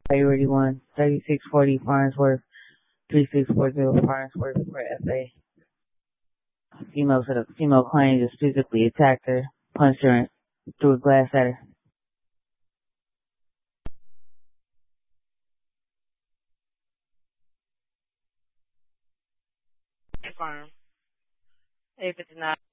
Priority 1, 3640 Farnsworth, 3640 Farnsworth for FA. Female client just physically attacked her, punched her, and threw a glass at her. Farm. 859.